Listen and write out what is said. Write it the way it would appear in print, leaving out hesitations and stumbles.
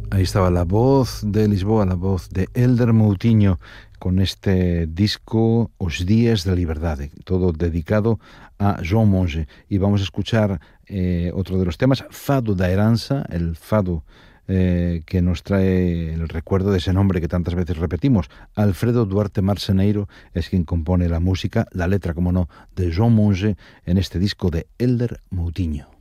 Ahí estaba la voz de Lisboa, la voz de Hélder Moutinho, con este disco Os Días da Liberdade, todo dedicado a João Monge. Y vamos a escuchar otro de los temas, Fado da Herança, el fado que nos trae el recuerdo de ese nombre que tantas veces repetimos. Alfredo Duarte Marceneiro es quien compone la música, la letra, como no, de João Monge en este disco de Hélder Moutinho.